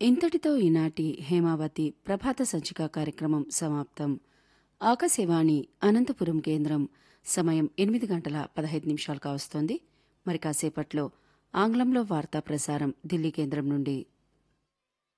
ఇంతటితో ఈనాటి హేమావతి ప్రభాత సంచిక కార్యక్రమం సమాప్తం. ఆకాశవాణి అనంతపురం కేంద్రం. సమయం 8:15 కావస్తోంది. మరి కాసేపట్లో ఆంగ్లంలో వార్తా ప్రసారం ఢిల్లీ కేంద్రం నుండి.